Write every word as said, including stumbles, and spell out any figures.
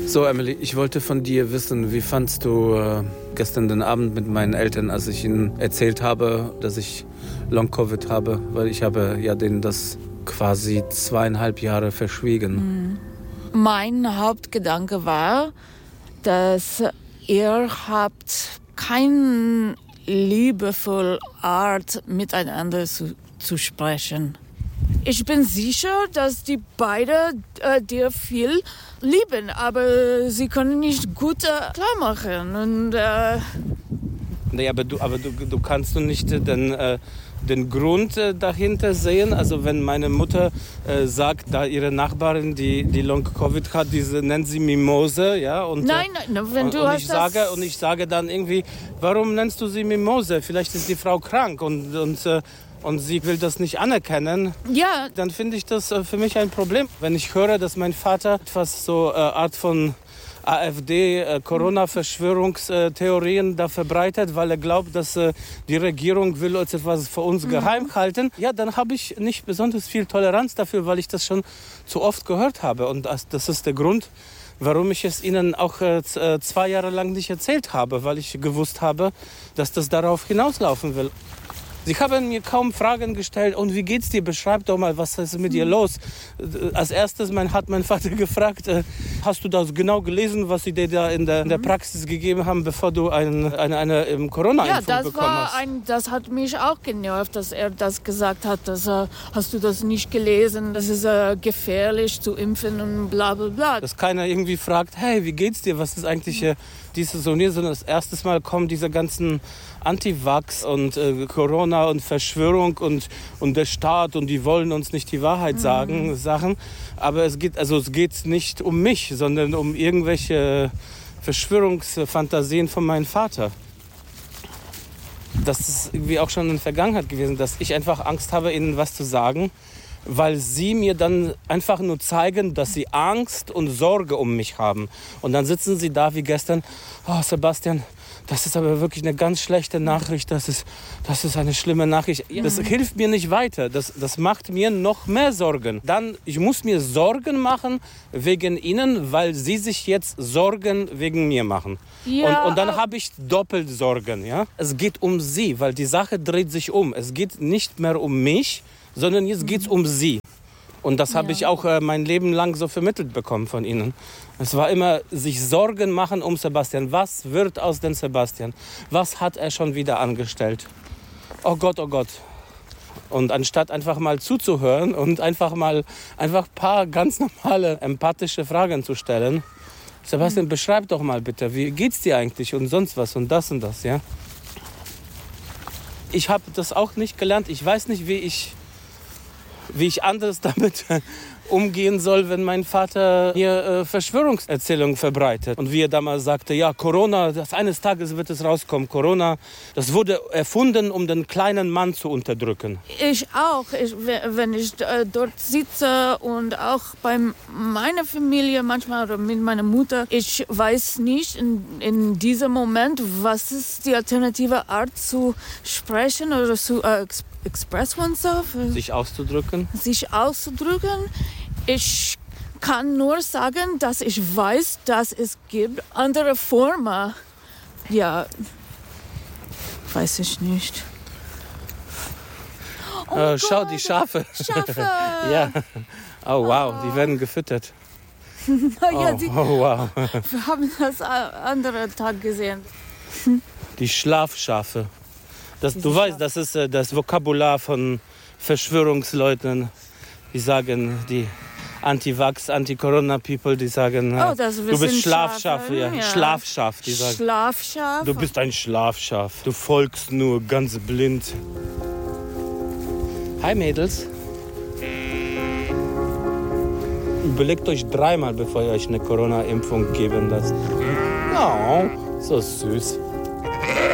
So, Emily, ich wollte von dir wissen, wie fandst du äh, gestern den Abend mit meinen Eltern, als ich ihnen erzählt habe, dass ich Long-Covid habe, weil ich habe ja denen das quasi zweieinhalb Jahre verschwiegen. Mhm. Mein Hauptgedanke war, dass ihr habt keine liebevolle Art, miteinander zu, zu sprechen. Ich bin sicher, dass die beiden äh, dir viel lieben, aber sie können nicht gut äh, klar machen. Und, äh nee, aber du, aber du, du kannst du nicht äh, den, äh, den Grund äh, dahinter sehen. Also wenn meine Mutter äh, sagt, da ihre Nachbarin, die, die Long-Covid hat, diese nennt sie Mimose, ja? Und, nein, nein, wenn du und, und hast ich das... sage und ich sage dann irgendwie, warum nennst du sie Mimose? Vielleicht ist die Frau krank und und äh, und sie will das nicht anerkennen, ja. Dann finde ich das äh, für mich ein Problem. Wenn ich höre, dass mein Vater etwas so äh, Art von AfD, äh, Corona-Verschwörungstheorien da verbreitet, weil er glaubt, dass äh, die Regierung will uns etwas für uns mhm. geheim halten, ja, dann habe ich nicht besonders viel Toleranz dafür, weil ich das schon zu oft gehört habe. Und das, das ist der Grund, warum ich es Ihnen auch äh, zwei Jahre lang nicht erzählt habe, weil ich gewusst habe, dass das darauf hinauslaufen will. Sie haben mir kaum Fragen gestellt. Und wie geht's dir? Beschreib doch mal, was ist mit dir los? Als erstes mein, hat mein Vater gefragt, äh, hast du das genau gelesen, was sie dir da in der, in der Praxis gegeben haben, bevor du ein, eine, eine, eine Corona-Impfung ja, das bekommen war hast? Ein, das hat mich auch genervt, dass er das gesagt hat. Dass, äh, hast du das nicht gelesen? Das ist äh, gefährlich zu impfen und bla bla bla. Dass keiner irgendwie fragt, hey, wie geht's dir? Was ist eigentlich äh, dieses und jenes? Sondern das erste Mal kommen diese ganzen Anti-Vax und äh, Corona und Verschwörung und, und der Staat und die wollen uns nicht die Wahrheit sagen, mhm. Sachen. Aber es geht, also es geht nicht um mich, sondern um irgendwelche Verschwörungsfantasien von meinem Vater. Das ist irgendwie auch schon in der Vergangenheit gewesen, dass ich einfach Angst habe, ihnen was zu sagen, weil sie mir dann einfach nur zeigen, dass sie Angst und Sorge um mich haben. Und dann sitzen sie da wie gestern, oh Sebastian, das ist aber wirklich eine ganz schlechte Nachricht, das ist, das ist eine schlimme Nachricht. Das hilft mir nicht weiter, das, das macht mir noch mehr Sorgen. Dann, ich muss mir Sorgen machen wegen ihnen, weil sie sich jetzt Sorgen wegen mir machen. Ja. Und, und dann habe ich doppelt Sorgen. Ja? Es geht um sie, weil die Sache dreht sich um. Es geht nicht mehr um mich, sondern jetzt geht es um sie. Und das habe ja. ich auch äh, mein Leben lang so vermittelt bekommen von ihnen. Es war immer sich Sorgen machen um Sebastian. Was wird aus dem Sebastian? Was hat er schon wieder angestellt? Oh Gott, oh Gott. Und anstatt einfach mal zuzuhören und einfach mal einfach ein paar ganz normale, empathische Fragen zu stellen. Sebastian, mhm. beschreib doch mal bitte, wie geht's dir eigentlich und sonst was und das und das, ja? Ich habe das auch nicht gelernt. Ich weiß nicht, wie ich... wie ich anders damit umgehen soll, wenn mein Vater hier äh, Verschwörungserzählungen verbreitet. Und wie er damals sagte, ja, Corona, das eines Tages wird es rauskommen. Corona, das wurde erfunden, um den kleinen Mann zu unterdrücken. Ich auch. Ich, wenn ich äh, dort sitze und auch bei meiner Familie manchmal oder mit meiner Mutter, ich weiß nicht in, in diesem Moment, was ist die alternative Art zu sprechen oder zu äh, express oneself. Sich auszudrücken. Sich auszudrücken. Ich kann nur sagen, dass ich weiß, dass es gibt andere Formen. Ja, weiß ich nicht. Oh äh, schau, die Schafe. Schafe. Ja. Oh wow, oh. Die werden gefüttert. ja, oh, die, oh wow. Wir haben das andere Tag gesehen. Die Schlafschafe. Das, du weißt, das ist äh, das Vokabular von Verschwörungsleuten. Die sagen, die Anti-Vax, Anti-Corona-People, die sagen, oh, das du bist Schlafschaf. Ja. Ja. Schlafschaf, die sagen. Schlafschaf? Du bist ein Schlafschaf. Du folgst nur ganz blind. Hi Mädels. Überlegt euch dreimal, bevor ihr euch eine Corona-Impfung geben lasst. Oh, so süß.